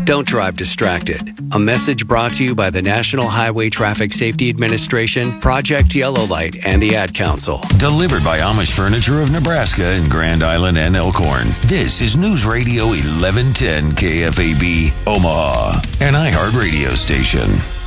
Don't drive distracted. A message brought to you by the National Highway Traffic Safety Administration, Project Yellow Light, and the Ad Council. Delivered by Amish Furniture of Nebraska in Grand Island and Elkhorn. This is News Radio 1110 KFAB, Omaha, an iHeart radio station.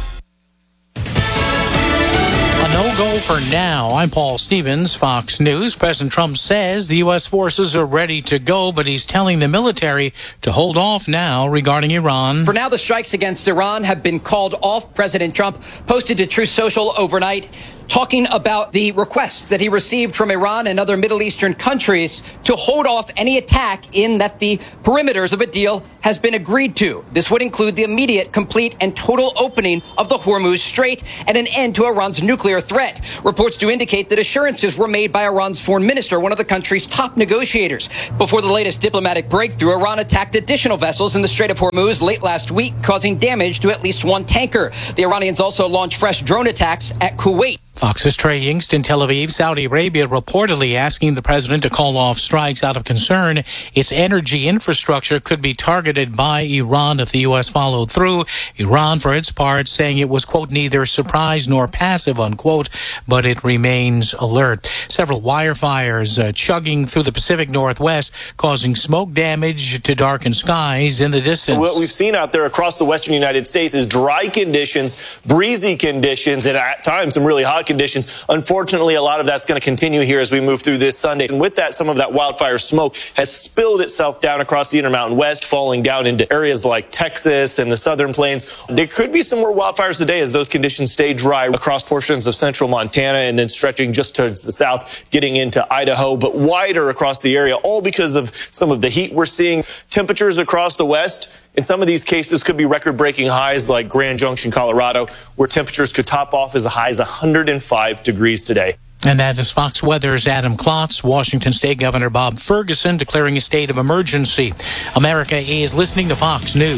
No-go for now. I'm Paul Stevens, Fox News. President Trump says the U.S. forces are ready to go, but he's telling the military to hold off now regarding Iran. For now, the strikes against Iran have been called off. President Trump posted to Truth Social overnight, talking about the request that he received from Iran and other Middle Eastern countries to hold off any attack, in that the perimeters of a deal has been agreed to. This would include the immediate, complete, and total opening of the Hormuz Strait and an end to Iran's nuclear threat. Reports do indicate that assurances were made by Iran's foreign minister, one of the country's top negotiators. Before the latest diplomatic breakthrough, Iran attacked additional vessels in the Strait of Hormuz late last week, causing damage to at least one tanker. The Iranians also launched fresh drone attacks at Kuwait. Fox's Trey Yingst in Tel Aviv, Saudi Arabia, reportedly asking the president to call off strikes out of concern its energy infrastructure could be targeted by Iran if the U.S. followed through. Iran, for its part, saying it was, quote, neither surprised nor passive, unquote, but it remains alert. Several wire fires chugging through the Pacific Northwest, causing smoke damage to darkened skies in the distance. What we've seen out there across the western United States is dry conditions, breezy conditions, and at times some really hot conditions. Unfortunately, a lot of that's going to continue here as we move through this Sunday. And with that, some of that wildfire smoke has spilled itself down across the Intermountain West, falling down into areas like Texas and the southern plains. There could be some more wildfires today as those conditions stay dry across portions of central Montana and then stretching just towards the south, getting into Idaho, but wider across the area, all because of some of the heat we're seeing. Temperatures across the west, in some of these cases, could be record-breaking highs like Grand Junction, Colorado, where temperatures could top off as high as 105 degrees today. And that is Fox Weather's Adam Klotz. Washington State Governor Bob Ferguson declaring a state of emergency. America is listening to Fox News.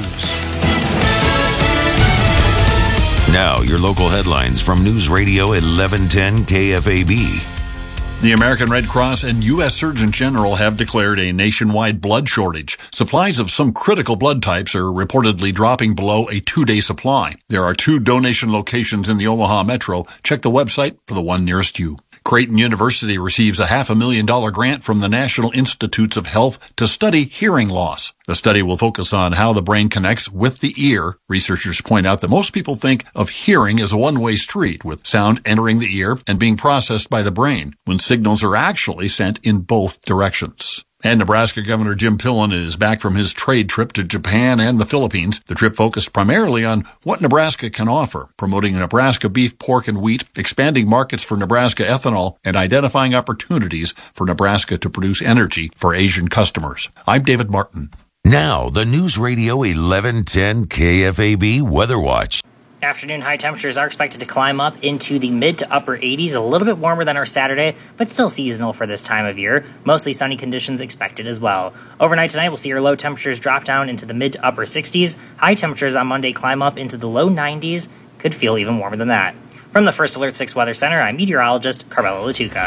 Now, your local headlines from News Radio 1110 KFAB. The American Red Cross and U.S. Surgeon General have declared a nationwide blood shortage. Supplies of some critical blood types are reportedly dropping below a 2-day supply. There are 2 donation locations in the Omaha metro. Check the website for the one nearest you. Creighton University receives a $500,000 grant from the National Institutes of Health to study hearing loss. The study will focus on how the brain connects with the ear. Researchers point out that most people think of hearing as a one-way street, with sound entering the ear and being processed by the brain, when signals are actually sent in both directions. And Nebraska Governor Jim Pillen is back from his trade trip to Japan and the Philippines. The trip focused primarily on what Nebraska can offer, promoting Nebraska beef, pork, and wheat, expanding markets for Nebraska ethanol, and identifying opportunities for Nebraska to produce energy for Asian customers. I'm David Martin. Now, the News Radio 1110 KFAB Weather Watch. Afternoon high temperatures are expected to climb up into the mid to upper 80s, a little bit warmer than our Saturday, but still seasonal for this time of year. Mostly sunny conditions expected as well. Overnight tonight, we'll see our low temperatures drop down into the mid to upper 60s. High temperatures on Monday climb up into the low 90s. Could feel even warmer than that. From the First Alert 6 Weather Center, I'm meteorologist Carmela Latuca.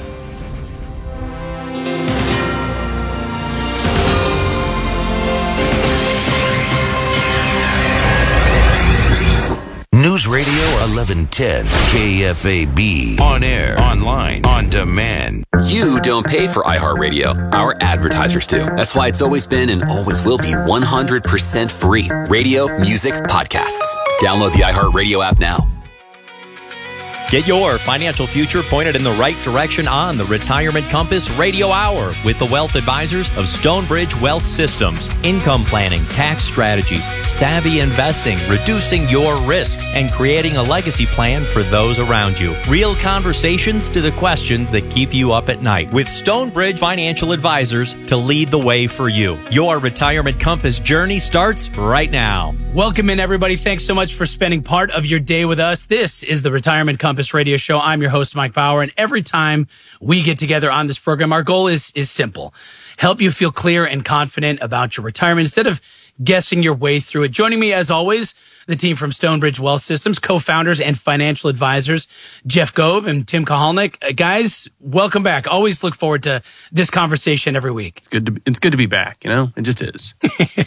News Radio 1110 KFAB. On air, online, on demand. You don't pay for iHeartRadio. Our advertisers do. That's why it's always been and always will be 100% free. Radio, music, podcasts. Download the iHeartRadio app now. Get your financial future pointed in the right direction on the Retirement Compass Radio Hour with the wealth advisors of Stonebridge Wealth Systems. Income planning, tax strategies, savvy investing, reducing your risks, and creating a legacy plan for those around you. Real conversations to the questions that keep you up at night with Stonebridge Financial Advisors to lead the way for you. Your Retirement Compass journey starts right now. Welcome in, everybody. Thanks so much for spending part of your day with us. This is the Retirement Compass Radio Show. I'm your host, Mike Bauer, and every time we get together on this program, our goal is simple. Help you feel clear and confident about your retirement. Instead of guessing your way through it. Joining me, as always, the team from Stonebridge Wealth Systems, co-founders and financial advisors, Jeff Gove and Tim Kahalnik. Guys, welcome back. Always look forward to this conversation every week. It's good to be back. It just is.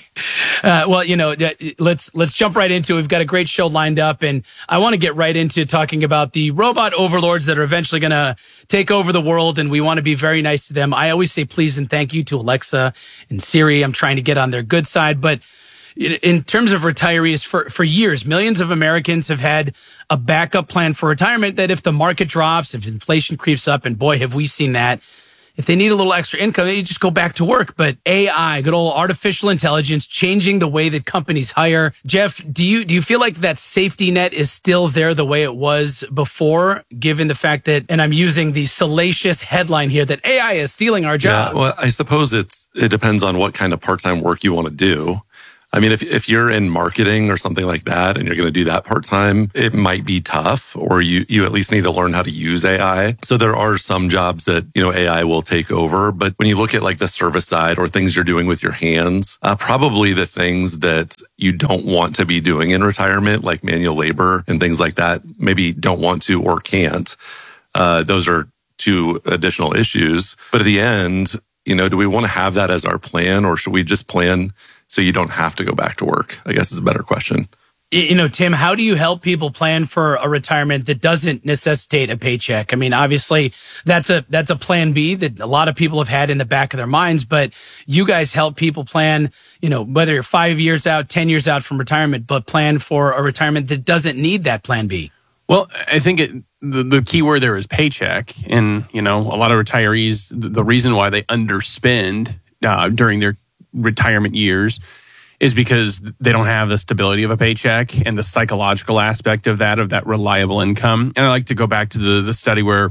Well, let's jump right into it. We've got a great show lined up, and I want to get right into talking about the robot overlords that are eventually going to take over the world, and we want to be very nice to them. I always say please and thank you to Alexa and Siri. I'm trying to get on their good side, but in terms of retirees, for years, millions of Americans have had a backup plan for retirement that if the market drops, if inflation creeps up, and boy, have we seen that, if they need a little extra income, they just go back to work. But AI, good old artificial intelligence, changing the way that companies hire. Jeff, do you feel like that safety net is still there the way it was before, given the fact that, and I'm using the salacious headline here, that AI is stealing our jobs? Yeah, well, I suppose it depends on what kind of part-time work you want to do. I mean, if you're in marketing or something like that and you're going to do that part-time, it might be tough, or you at least need to learn how to use AI. So there are some jobs that, AI will take over. But when you look at like the service side or things you're doing with your hands, probably the things that you don't want to be doing in retirement, like manual labor and things like that, maybe don't want to or can't. Those are two additional issues. But at the end, do we want to have that as our plan, or should we just plan so you don't have to go back to work? I guess is a better question. Tim, how do you help people plan for a retirement that doesn't necessitate a paycheck? I mean, obviously that's a plan B that a lot of people have had in the back of their minds, but you guys help people plan, whether you're 5 years out, 10 years out from retirement, but plan for a retirement that doesn't need that plan B. Well, I think the key word there is paycheck. And, a lot of retirees, the reason why they underspend during their retirement years is because they don't have the stability of a paycheck and the psychological aspect of that reliable income. And I like to go back to the study where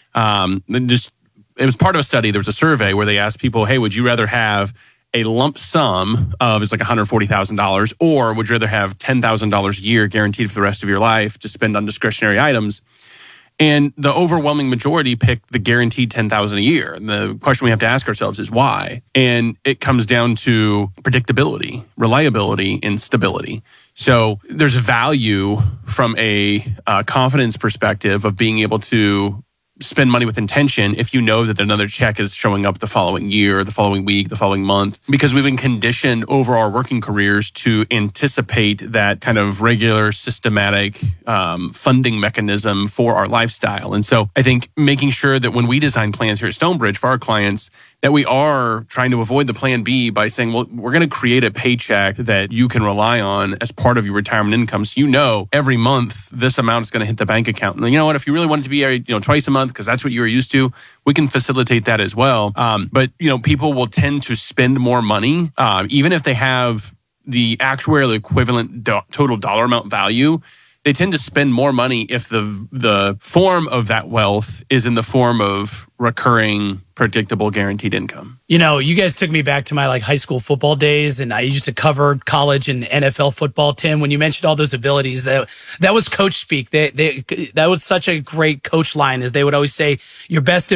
it was part of a study. There was a survey where they asked people, hey, would you rather have a lump sum of, it's like $140,000, or would you rather have $10,000 a year guaranteed for the rest of your life to spend on discretionary items? And the overwhelming majority picked the guaranteed $10,000 a year. And the question we have to ask ourselves is why? And it comes down to predictability, reliability, and stability. So there's value from a confidence perspective of being able to spend money with intention if you know that another check is showing up the following year, the following week, the following month, because we've been conditioned over our working careers to anticipate that kind of regular systematic funding mechanism for our lifestyle. And so I think making sure that when we design plans here at Stonebridge for our clients, that we are trying to avoid the plan B by saying, well, we're going to create a paycheck that you can rely on as part of your retirement income. So every month this amount is going to hit the bank account. And you know what, if you really want it to be twice a month, because that's what you were used to, we can facilitate that as well. But people will tend to spend more money, even if they have the actuarial equivalent total dollar amount value. They tend to spend more money if the form of that wealth is in the form of recurring, predictable, guaranteed income. You guys took me back to my high school football days, and I used to cover college and NFL football. Tim, when you mentioned all those abilities, that was coach speak. That was such a great coach line, as they would always say, your best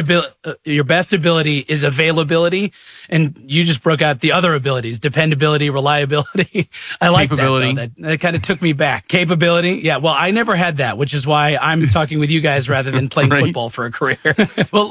ability is availability, and you just broke out the other abilities: dependability, reliability. I like that. That kind of took me back. Capability, yeah. Well, I never had that, which is why I'm talking with you guys rather than playing football for a career. Well,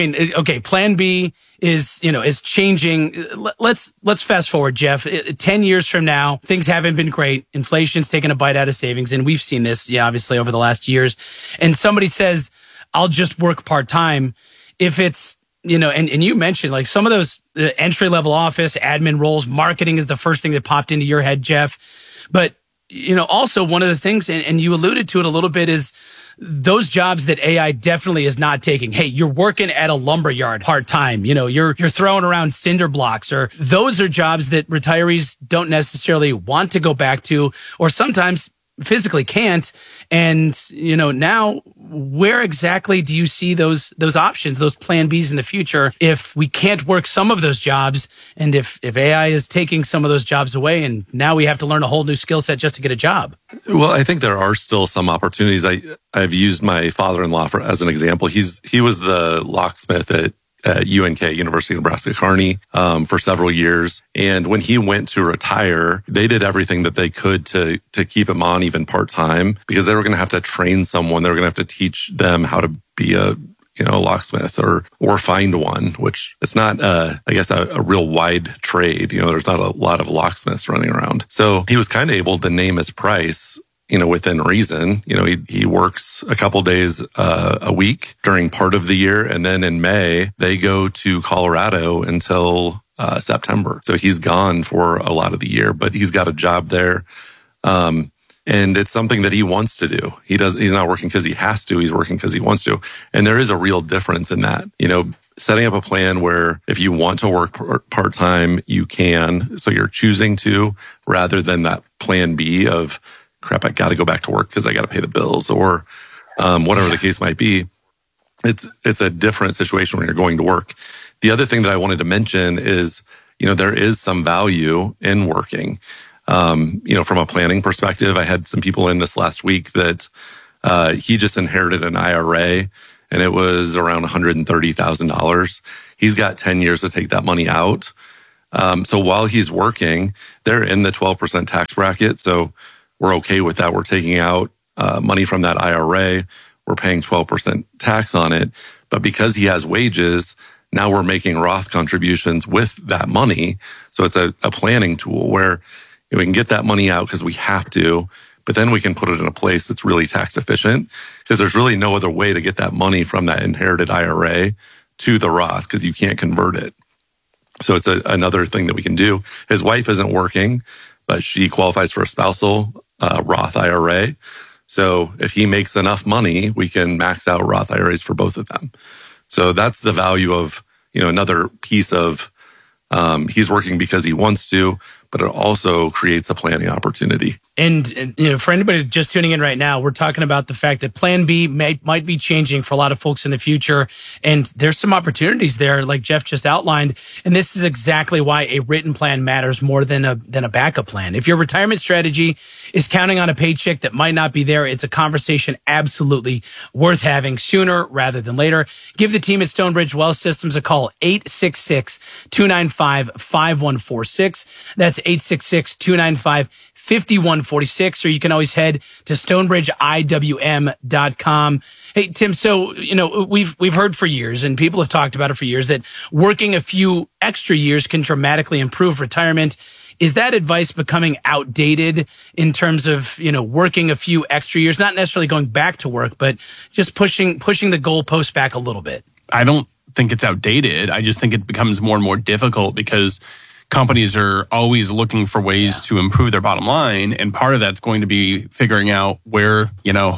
plan B is changing. Let's fast forward, Jeff. 10 years from now, things haven't been great. Inflation's taken a bite out of savings, and we've seen this, obviously over the last years. And somebody says, I'll just work part-time. If it's, and you mentioned some of those entry-level office admin roles, marketing is the first thing that popped into your head, Jeff. But, also one of the things, and you alluded to it a little bit, is those jobs that AI definitely is not taking. Hey, you're working at a lumberyard part-time. You're throwing around cinder blocks, or those are jobs that retirees don't necessarily want to go back to, or sometimes physically can't. And, now where exactly do you see those options, those plan Bs in the future, if we can't work some of those jobs, and if AI is taking some of those jobs away, and now we have to learn a whole new skill set just to get a job? Well, I think there are still some opportunities. I've used my father-in-law as an example. He was the locksmith at at UNK, University of Nebraska-Kearney, for several years. And when he went to retire, they did everything that they could to keep him on even part-time, because they were going to have to train someone. They were going to have to teach them how to be a locksmith or find one, which it's not, I guess, a real wide trade. There's not a lot of locksmiths running around. So he was kind of able to name his price, within reason. He works a couple days a week during part of the year. And then in May, they go to Colorado until September. So he's gone for a lot of the year, but he's got a job there. And it's something that he wants to do. He's not working because he has to. He's working because he wants to. And there is a real difference in that. Setting up a plan where if you want to work part-time, you can. So you're choosing to, rather than that plan B of, crap, I got to go back to work because I got to pay the bills, or whatever the case might be. It's a different situation when you're going to work. The other thing that I wanted to mention is, there is some value in working. From a planning perspective, I had some people in this last week that he just inherited an IRA, and it was around $130,000. He's got 10 years to take that money out. So while he's working, they're in the 12% tax bracket. So we're okay with that. We're taking out money from that IRA. We're paying 12% tax on it. But because he has wages, now we're making Roth contributions with that money. So it's a planning tool where we can get that money out because we have to, but then we can put it in a place that's really tax efficient, because there's really no other way to get that money from that inherited IRA to the Roth, because you can't convert it. So it's another thing that we can do. His wife isn't working, but she qualifies for a spousal Roth IRA. So if he makes enough money, we can max out Roth IRAs for both of them. So that's the value of, another piece of he's working because he wants to, but it also creates a planning opportunity. And for anybody just tuning in right now, we're talking about the fact that Plan B might be changing for a lot of folks in the future. And there's some opportunities there, like Jeff just outlined. And this is exactly why a written plan matters more than a backup plan. If your retirement strategy is counting on a paycheck that might not be there, it's a conversation absolutely worth having sooner rather than later. Give the team at Stonebridge Wealth Systems a call, 866-295-5146. That's 866-295-5146, or you can always head to stonebridgeiwm.com. Hey, Tim, so, we've heard for years, and people have talked about it for years, that working a few extra years can dramatically improve retirement. Is that advice becoming outdated in terms of, working a few extra years, not necessarily going back to work, but just pushing the goalpost back a little bit? I don't think it's outdated. I just think it becomes more and more difficult because companies are always looking for ways to improve their bottom line. And part of that's going to be figuring out where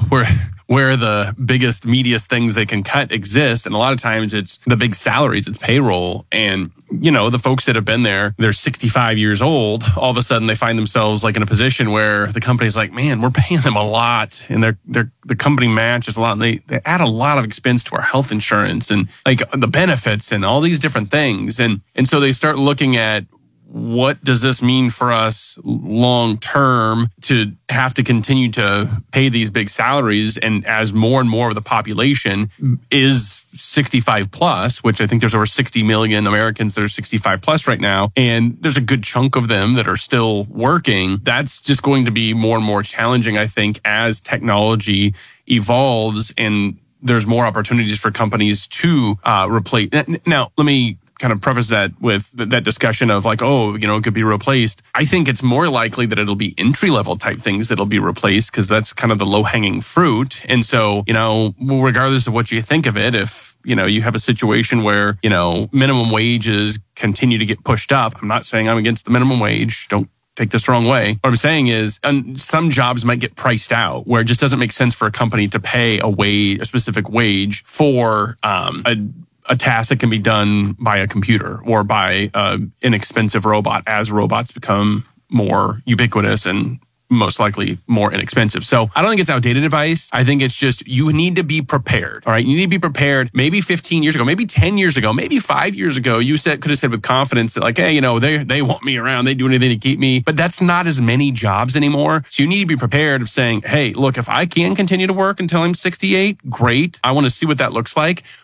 the biggest, meatiest things they can cut exist. And a lot of times it's the big salaries, it's payroll. And, the folks that have been there, they're 65 years old. All of a sudden they find themselves like in a position where the company's like, man, we're paying them a lot. And the company matches a lot. And they add a lot of expense to our health insurance and like the benefits and all these different things. And so they start looking at, what does this mean for us long term to have to continue to pay these big salaries? And as more and more of the population is 65 plus, which I think there's over 60 million Americans that are 65 plus right now, and there's a good chunk of them that are still working, that's just going to be more and more challenging, I think, as technology evolves and there's more opportunities for companies to replace. Now, let me kind of preface that with that discussion of like, it could be replaced. I think it's more likely that it'll be entry-level type things that'll be replaced, because that's kind of the low-hanging fruit. And so, regardless of what you think of it, if, you have a situation where, minimum wages continue to get pushed up, I'm not saying I'm against the minimum wage. Don't take this the wrong way. What I'm saying is some jobs might get priced out where it just doesn't make sense for a company to pay a specific wage for a task that can be done by a computer or by an inexpensive robot, as robots become more ubiquitous and most likely more inexpensive. So I don't think it's outdated advice. I think it's just you need to be prepared. All right. You need to be prepared. Maybe 15 years ago, maybe 10 years ago, maybe 5 years ago, you could have said with confidence that like, hey, they want me around. They do anything to keep me. But that's not as many jobs anymore. So you need to be prepared of saying, hey, look, if I can continue to work until I'm 68, great. I want to see what that looks like.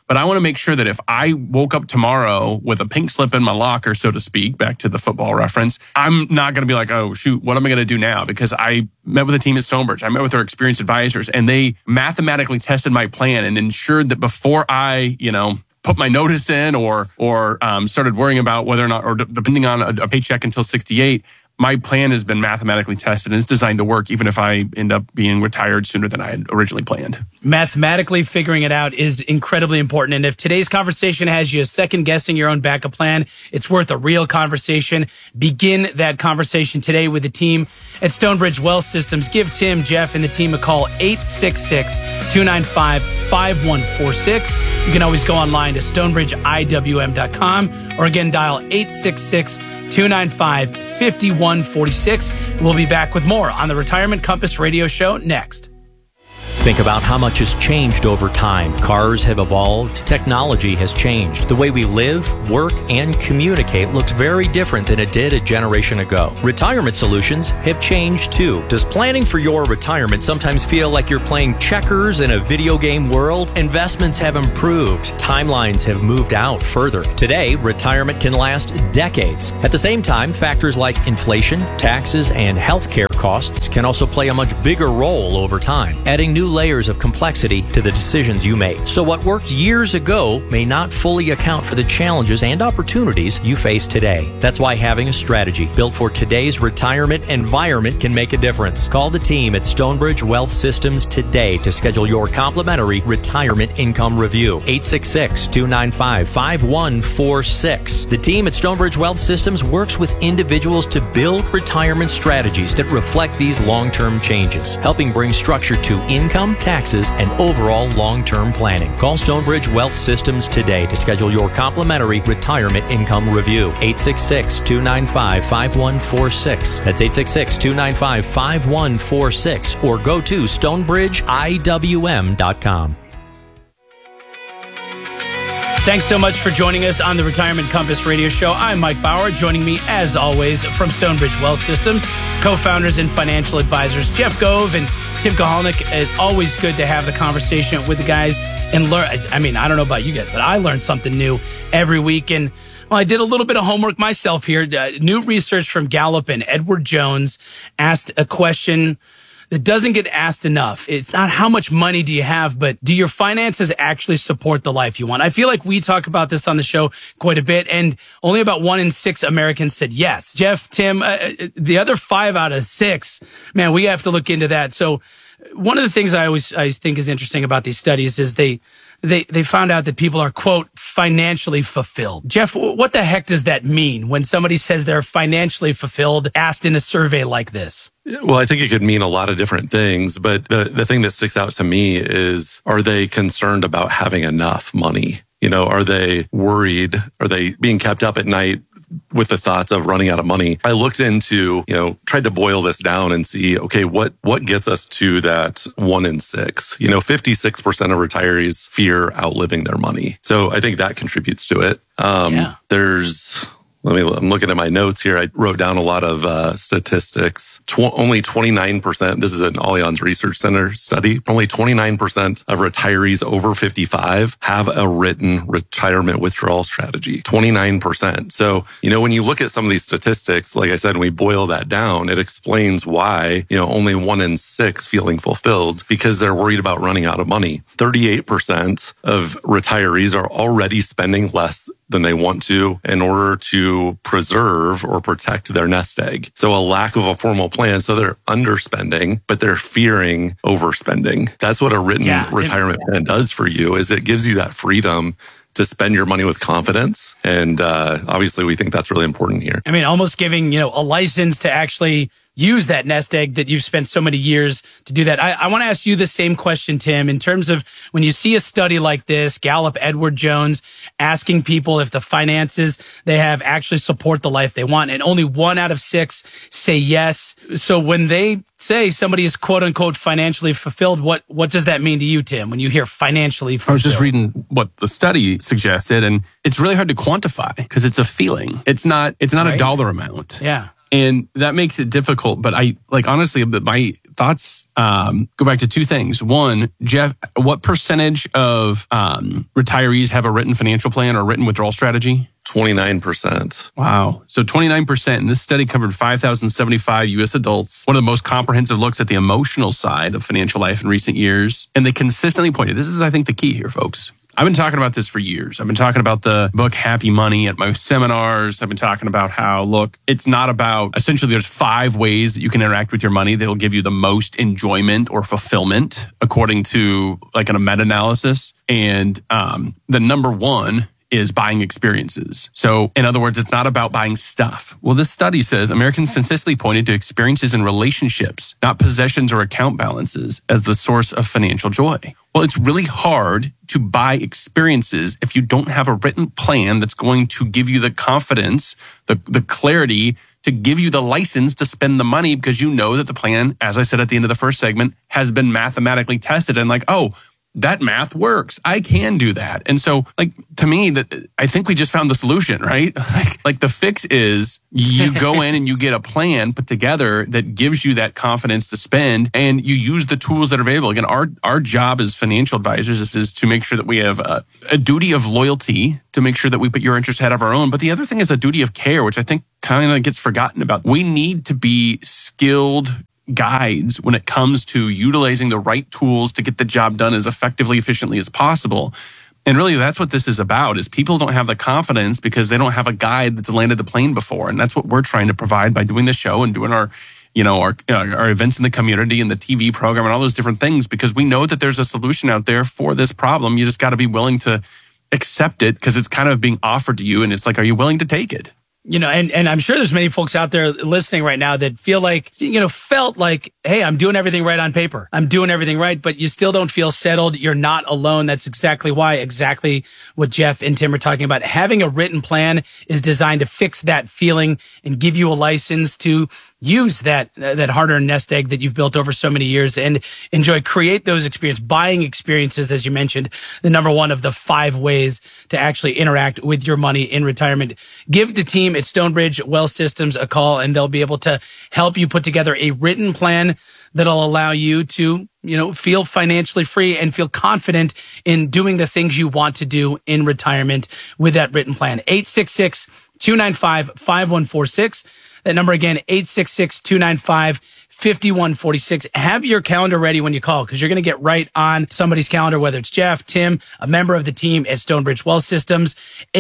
But I want to make sure that if I woke up tomorrow with a pink slip in my locker, so to speak, back to the football reference, I'm not going to be like, oh, shoot, what am I going to do now? Because I met with a team at Stonebridge. I met with our experienced advisors, and they mathematically tested my plan and ensured that before I, put my notice in or started worrying about whether or not, or depending on a paycheck until 68, my plan has been mathematically tested and it's designed to work even if I end up being retired sooner than I had originally planned. Mathematically figuring it out is incredibly important. And if today's conversation has you second guessing your own backup plan, it's worth a real conversation. Begin that conversation today with the team at Stonebridge Wealth Systems. Give Tim, Jeff, and the team a call, 866-295-5146. You can always go online to stonebridgeiwm.com or again, dial 866-295-5146. We'll be back with more on the Retirement Compass radio show next. Think about how much has changed over time. Cars have evolved. Technology has changed. The way we live, work, and communicate looks very different than it did a generation ago. Retirement solutions have changed too. Does planning for your retirement sometimes feel like you're playing checkers in a video game world? Investments have improved. Timelines have moved out further. Today, retirement can last decades. At the same time, factors like inflation, taxes, and healthcare costs can also play a much bigger role over time, adding new layers of complexity to the decisions you make. So what worked years ago may not fully account for the challenges and opportunities you face today. That's why having a strategy built for today's retirement environment can make a difference. Call the team at Stonebridge Wealth Systems today to schedule your complimentary retirement income review. 866-295-5146. The team at Stonebridge Wealth Systems works with individuals to build retirement strategies that reflect these long-term changes, helping bring structure to income, taxes, and overall long-term planning. Call Stonebridge Wealth Systems today to schedule your complimentary retirement income review. 866-295-5146. That's 866-295-5146 or go to stonebridgeiwm.com. Thanks so much for joining us on the Retirement Compass radio show. I'm Mike Bauer. Joining me, as always, from Stonebridge Wealth Systems, co-founders and financial advisors Jeff Gove and Tim Kahalnik. It's always good to have the conversation with the guys and learn. I mean, I don't know about you guys, but I learn something new every week. And well, I did a little bit of homework myself here. New research from Gallup and Edward Jones asked a question that doesn't get asked enough. It's not how much money do you have, but do your finances actually support the life you want? I feel like we talk about this on the show quite a bit, and only about 1 in 6 Americans said yes. Jeff, Tim, the other 5 out of 6, man, we have to look into that. So one of the things I always think is interesting about these studies is they found out that people are, quote, financially fulfilled. Jeff, what the heck does that mean when somebody says they're financially fulfilled, asked in a survey like this? Well, I think it could mean a lot of different things, but the thing that sticks out to me is, are they concerned about having enough money? Are they worried? Are they being kept up at night with the thoughts of running out of money? I looked into, tried to boil this down and see, okay, what gets us to that 1 in 6? 56% of retirees fear outliving their money. So I think that contributes to it. I'm looking at my notes here. I wrote down a lot of statistics. Only 29%, this is an Allianz Research Center study, only 29% of retirees over 55 have a written retirement withdrawal strategy. 29%. So, when you look at some of these statistics, like I said, when we boil that down, it explains why, only 1 in 6 feeling fulfilled, because they're worried about running out of money. 38% of retirees are already spending less than they want to in order to preserve or protect their nest egg. So a lack of a formal plan. So they're underspending, but they're fearing overspending. That's what a written retirement plan does for you, is it gives you that freedom to spend your money with confidence. And obviously we think that's really important here. I mean, almost giving, a license to actually use that nest egg that you've spent so many years to do that. I want to ask you the same question, Tim, in terms of when you see a study like this, Gallup, Edward Jones, asking people if the finances they have actually support the life they want, and only 1 out of 6 say yes. So when they say somebody is quote unquote financially fulfilled, what does that mean to you, Tim, when you hear financially fulfilled? I was just reading what the study suggested, and it's really hard to quantify because it's a feeling. It's not a dollar amount. Yeah. And that makes it difficult. But honestly, my thoughts. Go back to two things. One, Jeff, what percentage of retirees have a written financial plan or written withdrawal strategy? 29%. Wow. So 29%. And this study covered 5,075 U.S. adults. One of the most comprehensive looks at the emotional side of financial life in recent years. And they consistently pointed, this is, I think, the key here, folks. I've been talking about this for years. I've been talking about the book Happy Money at my seminars. I've been talking about how, look, it's not about, essentially there's 5 ways that you can interact with your money that'll give you the most enjoyment or fulfillment according to like a meta-analysis. And the number 1 is buying experiences. So in other words, it's not about buying stuff. Well, this study says Americans consistently pointed to experiences in relationships, not possessions or account balances, as the source of financial joy. Well, it's really hard to buy experiences if you don't have a written plan that's going to give you the confidence, the clarity to give you the license to spend the money, because you know that the plan, as I said at the end of the first segment, has been mathematically tested and like, oh, that math works. I can do that. And so, like, to me, that I think we just found the solution, right? Like the fix is you go in and you get a plan put together that gives you that confidence to spend, and you use the tools that are available. Again, our job as financial advisors is to make sure that we have a duty of loyalty to make sure that we put your interest ahead of our own. But the other thing is a duty of care, which I think kind of gets forgotten about. We need to be skilled guides when it comes to utilizing the right tools to get the job done as effectively, efficiently as possible. And really, that's what this is about, is people don't have the confidence because they don't have a guide that's landed the plane before. And that's what we're trying to provide by doing the show and doing our events in the community and the TV program and all those different things, because we know that there's a solution out there for this problem. You just got to be willing to accept it, because it's kind of being offered to you. And it's like, are you willing to take it? You know, and I'm sure there's many folks out there listening right now that feel like, felt like, hey, I'm doing everything right on paper. I'm doing everything right, but you still don't feel settled. You're not alone. That's exactly what Jeff and Tim are talking about. Having a written plan is designed to fix that feeling and give you a license to use that hard-earned nest egg that you've built over so many years and create those experiences, buying experiences, as you mentioned, the number 1 of the 5 ways to actually interact with your money in retirement. Give the team at Stonebridge Wealth Systems a call, and they'll be able to help you put together a written plan that'll allow you to, feel financially free and feel confident in doing the things you want to do in retirement with that written plan. 866-295-5146. That number again, 866-295-5146. Have your calendar ready when you call, because you're going to get right on somebody's calendar, whether it's Jeff, Tim, a member of the team at Stonebridge Wealth Systems.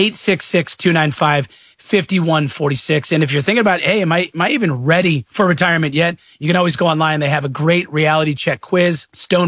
866-295-5146. And if you're thinking about, hey, am I even ready for retirement yet? You can always go online. They have a great reality check quiz,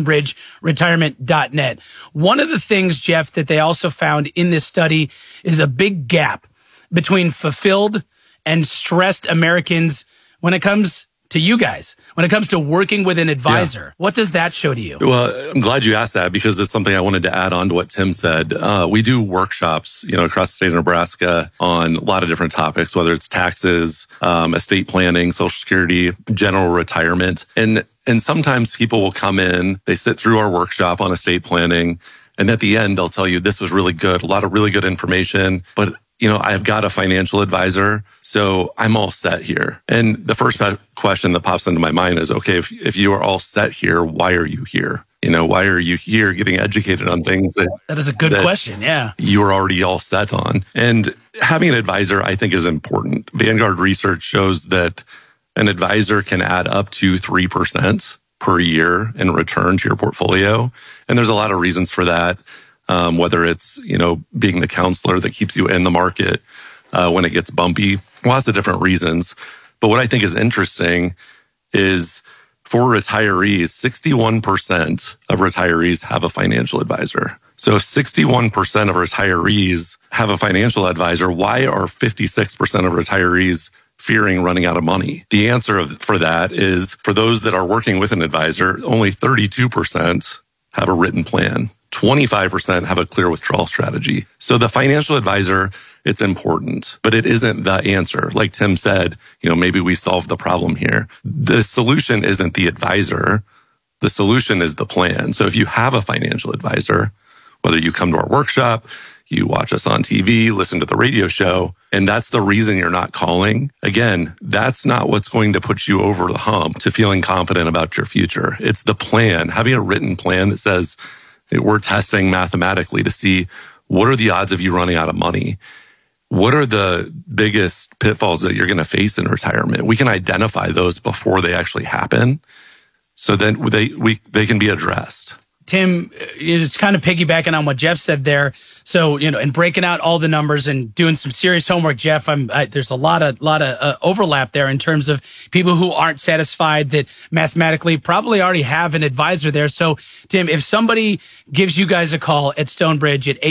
stonebridgeretirement.net. One of the things, Jeff, that they also found in this study is a big gap between fulfilled and stressed Americans when it comes to you guys, when it comes to working with an advisor. Yeah. What does that show to you? Well, I'm glad you asked that, because it's something I wanted to add on to what Tim said. We do workshops, across the state of Nebraska on a lot of different topics, whether it's taxes, estate planning, Social Security, general retirement. And sometimes people will come in, they sit through our workshop on estate planning, and at the end, they'll tell you this was really good, a lot of really good information, but I've got a financial advisor, so I'm all set here. And the first question that pops into my mind is, okay, if you are all set here, why are you here? Why are you here getting educated on things that is a good question. Yeah. You're already all set on. And having an advisor, I think, is important. Vanguard research shows that an advisor can add up to 3% per year in return to your portfolio. And there's a lot of reasons for that. Whether it's, being the counselor that keeps you in the market when it gets bumpy, lots of different reasons. But what I think is interesting is for retirees, 61% of retirees have a financial advisor. So if 61% of retirees have a financial advisor, why are 56% of retirees fearing running out of money? The answer for that is, for those that are working with an advisor, only 32% have a written plan. 25% have a clear withdrawal strategy. So the financial advisor, it's important, but it isn't the answer. Like Tim said, maybe we solved the problem here. The solution isn't the advisor. The solution is the plan. So if you have a financial advisor, whether you come to our workshop, you watch us on TV, listen to the radio show, and that's the reason you're not calling, again, that's not what's going to put you over the hump to feeling confident about your future. It's the plan, having a written plan that says we're testing mathematically to see what are the odds of you running out of money. What are the biggest pitfalls that you're going to face in retirement? We can identify those before they actually happen, so then they can be addressed. Tim, it's kind of piggybacking on what Jeff said there. So, and breaking out all the numbers and doing some serious homework, Jeff, there's a lot of overlap there in terms of people who aren't satisfied that mathematically probably already have an advisor there. So, Tim, if somebody gives you guys a call at Stonebridge at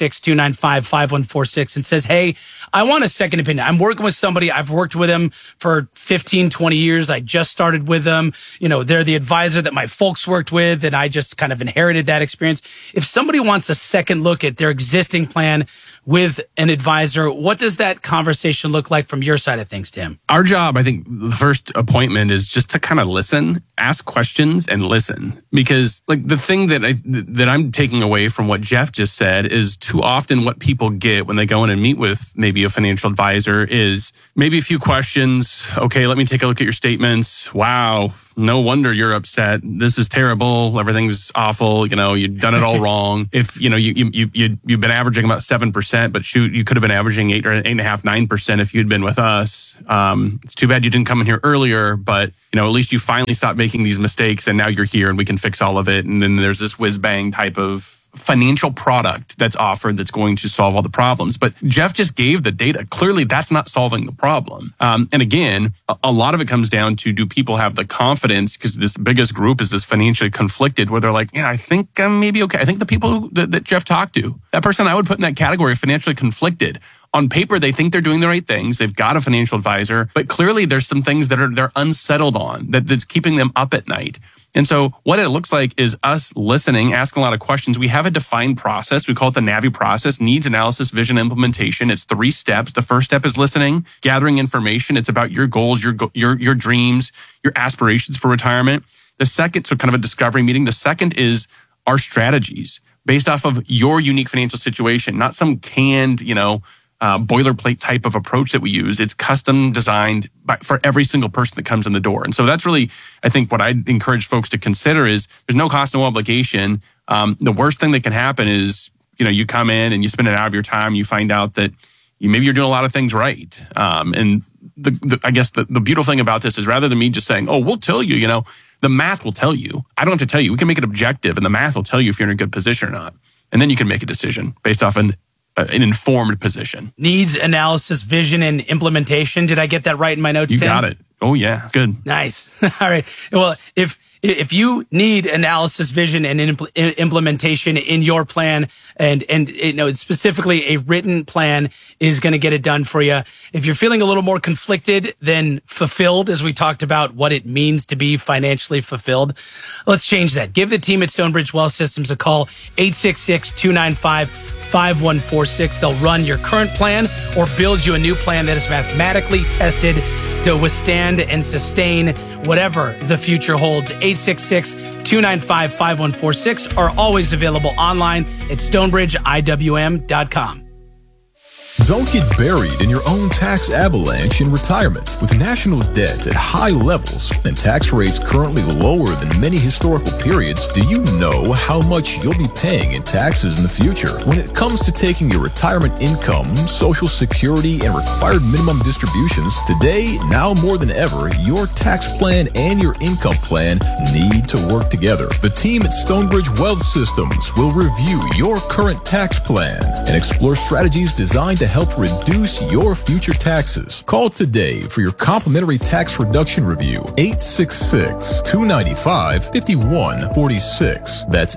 866-295-5146 and says, hey, I want a second opinion. I'm working with somebody. I've worked with them for 15, 20 years. I just started with them. They're the advisor that my folks worked with, and I just kind of inherited that experience. If somebody wants a second look at their existing plan with an advisor, what does that conversation look like from your side of things, Tim? Our job, I think, the first appointment is just to kind of listen, ask questions, and listen. Because, the thing that I'm taking away from what Jeff just said is too often what people get when they go in and meet with maybe a financial advisor is maybe a few questions. Okay, let me take a look at your statements. Wow, no wonder you're upset. This is terrible. Everything's awful. You've done it all wrong. If you've been averaging about 7%, but shoot, you could have been averaging 8 or 8.5%, 9% if you'd been with us. It's too bad you didn't come in here earlier, but at least you finally stopped making these mistakes, and now you're here, and we can fix all of it. And then there's this whiz bang type of financial product that's offered that's going to solve all the problems. But Jeff just gave the data. Clearly, that's not solving the problem. And again, a lot of it comes down to, do people have the confidence? Because this biggest group is this financially conflicted, where they're like, yeah, I think I'm maybe okay. I think the people that Jeff talked to, that person I would put in that category of financially conflicted. On paper, they think they're doing the right things. They've got a financial advisor, but clearly there's some things that they're unsettled on, that's keeping them up at night. And so what it looks like is us listening, asking a lot of questions. We have a defined process. We call it the NAVI process, needs analysis, vision, implementation. It's 3 steps. The first step is listening, gathering information. It's about your goals, your dreams, your aspirations for retirement. The second, so kind of a discovery meeting. The second is our strategies based off of your unique financial situation, not some canned, boilerplate type of approach that we use. It's custom designed for every single person that comes in the door. And so that's really, I think, what I'd encourage folks to consider is there's no cost, no obligation. The worst thing that can happen is, you come in and you spend an hour of your time, you find out that maybe you're doing a lot of things right. And I guess the beautiful thing about this is, rather than me just saying, oh, we'll tell you, the math will tell you. I don't have to tell you. We can make it objective, and the math will tell you if you're in a good position or not. And then you can make a decision based off an informed position. Needs analysis, vision, and implementation. Did I get that right in my notes, Tim? You got it. Oh, yeah. Good. Nice. All right. Well, if you need analysis, vision, and implementation in your plan, and specifically a written plan is going to get it done for you. If you're feeling a little more conflicted than fulfilled, as we talked about what it means to be financially fulfilled, let's change that. Give the team at Stonebridge Wealth Systems a call, 866-295-5146. They'll run your current plan or build you a new plan that is mathematically tested to withstand and sustain whatever the future holds. 866-295-5146 are always available online at stonebridgeiwm.com. Don't get buried in your own tax avalanche in retirement. With national debt at high levels and tax rates currently lower than many historical periods, do you know how much you'll be paying in taxes in the future? When it comes to taking your retirement income, Social Security, and required minimum distributions, today, now more than ever, your tax plan and your income plan need to work together. The team at Stonebridge Wealth Systems will review your current tax plan and explore strategies designed to help reduce your future taxes. Call today for your complimentary tax reduction review. 866-295-5146. That's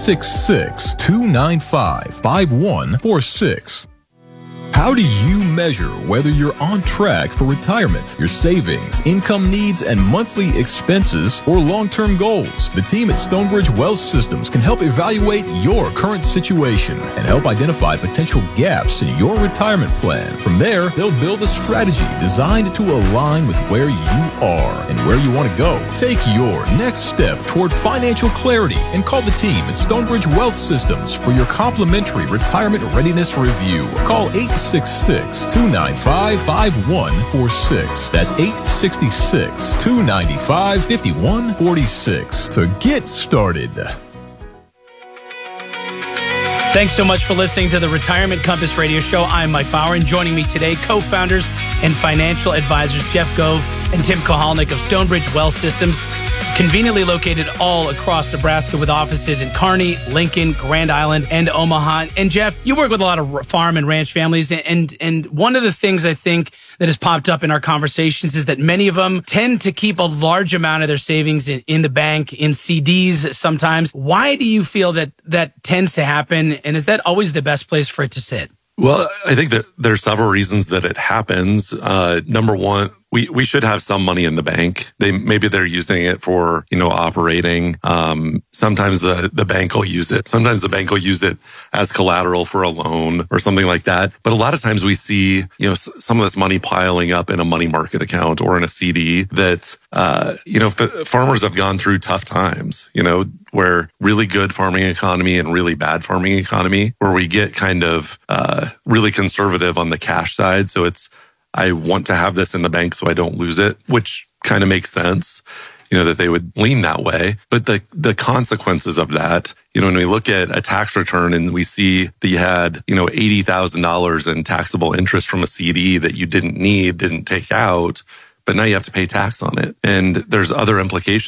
866-295-5146. How do you measure whether you're on track for retirement, your savings, income needs, and monthly expenses, or long-term goals? The team at Stonebridge Wealth Systems can help evaluate your current situation and help identify potential gaps in your retirement plan. From there, they'll build a strategy designed to align with where you are and where you want to go. Take your next step toward financial clarity and call the team at Stonebridge Wealth Systems for your complimentary retirement readiness review. Call 866 866-295-5146. That's 866-295-5146 to get started. Thanks so much for listening to the Retirement Compass Radio Show. I'm Mike Bauer, and joining me today, co-founders and financial advisors Jeff Gove and Tim Kohalnik of Stonebridge Wealth Systems, conveniently located all across Nebraska with offices in Kearney, Lincoln, Grand Island, and Omaha. And Jeff, you work with a lot of farm and ranch families, and one of the things I think that has popped up in our conversations is that many of them tend to keep a large amount of their savings in the bank, in CDs sometimes. Why do you feel that tends to happen, and is that always the best place for it to sit? Well, I think that there's several reasons that it happens. Number one, we should have some money in the bank. Maybe they're using it for, operating. Sometimes the bank will use it. Sometimes the bank will use it as collateral for a loan or something like that. But a lot of times we see, some of this money piling up in a money market account or in a CD that, farmers have gone through tough times, where really good farming economy and really bad farming economy, where we get kind of really conservative on the cash side. So I want to have this in the bank so I don't lose it, which kind of makes sense, that they would lean that way. But the consequences of that, when we look at a tax return and we see that you had, $80,000 in taxable interest from a CD that you didn't take out, but now you have to pay tax on it. And there's other implications